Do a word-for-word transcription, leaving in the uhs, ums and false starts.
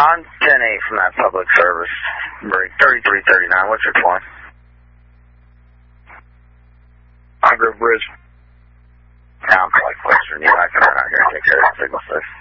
On ten eight from that public service, break thirty-three thirty-nine, what's your point? On Grove Bridge. Now I'm like Western, you know, I can run out here and take care of the signal, sir.